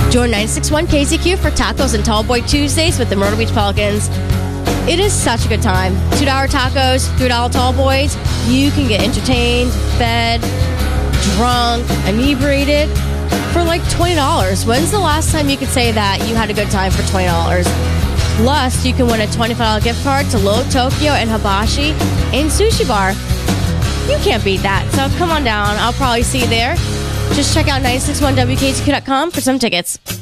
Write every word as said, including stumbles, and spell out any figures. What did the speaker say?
Join nine six one K Z Q for tacos and Tall Boy Tuesdays with the Myrtle Beach Pelicans. It is such a good time. two dollar tacos, three dollar Tall Boys. You can get entertained, fed, drunk, inebriated for like twenty dollars. When's the last time you could say that you had a good time for twenty dollars? Plus, you can win a twenty-five dollars gift card to Little Tokyo and Hibachi and Sushi Bar. You can't beat that. So come on down. I'll probably see you there. Just check out nine six one W K Z Q dot com for some tickets.